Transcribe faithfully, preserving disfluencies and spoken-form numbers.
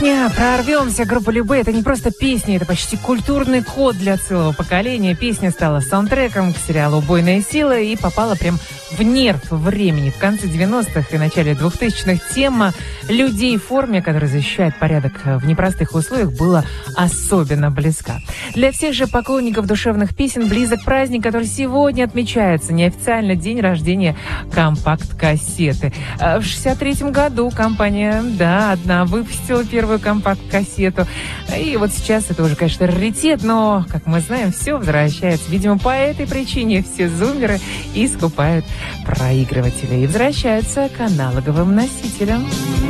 Песня «Прорвемся» группы Любэ — это не просто песня, это почти культурный код для целого поколения. Песня стала саундтреком к сериалу «Убойная сила» и попала прям в нерв времени. В конце девяностых и начале двухтысячных тема людей в форме, которые защищают порядок в непростых условиях, была особенно близка. Для всех же поклонников душевных песен близок праздник, который сегодня отмечается, неофициально день рождения компакт-кассеты. В шестьдесят третьем году компания, да, одна выпустила первую компакт-кассету. И вот сейчас это уже, конечно, раритет, но, как мы знаем, все возвращается. Видимо, по этой причине все зумеры и скупают проигрыватели и возвращаются к аналоговым носителям.